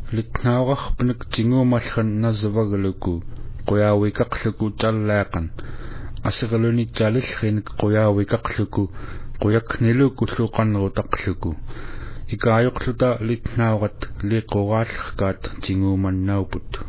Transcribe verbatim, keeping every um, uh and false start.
Litnaurarpanak tinguumallan nasavagaluku quyaawikaqluku tallaaqan asiralunitaalillrinik quyaawikaqluku quyakniluku lluqanrutaqluku ikaayoqluta litnaurat liquraallerkaat tinguumannauput